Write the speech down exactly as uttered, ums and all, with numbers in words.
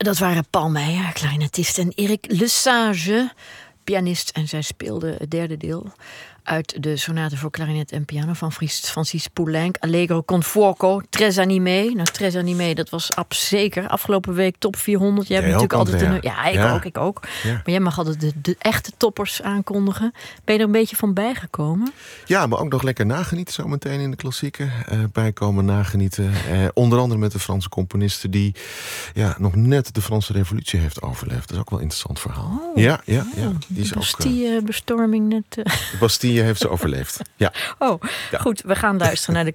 dat waren Paul Meijer, clarinetist, en Erik Lesage, pianist. En zij speelde het derde deel uit de sonate voor klarinet en piano van Francis Poulenc. Allegro con fuoco, tres animé. Nou, tres animé, dat was ab zeker. Afgelopen week top vierhonderd. Jij hebt Jij natuurlijk ook, altijd... Andrea. Een, ja, ik Ja. ook, ik ook. Ja. Maar jij mag altijd de, de echte toppers aankondigen. Ben je er een beetje van bijgekomen? Ja, maar ook nog lekker nagenieten zo meteen in de klassieken. Uh, bijkomen, nagenieten. Uh, onder andere met de Franse componiste die ja, nog net de Franse revolutie heeft overleefd. Dat is ook wel een interessant verhaal. Oh. Ja, ja, ja. Die is de ook, Bastille-bestorming net... Uh... de Bastille heeft ze overleefd. Ja. Oh, Ja. goed. We gaan luisteren naar de